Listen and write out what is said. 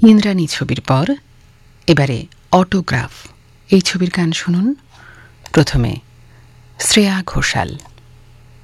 ইন্দ্রাণী ছবির পর এবারে অটোগ্রাফ এই ছবির গান শুনুন। প্রথমে শ্রেয়া ঘোষাল।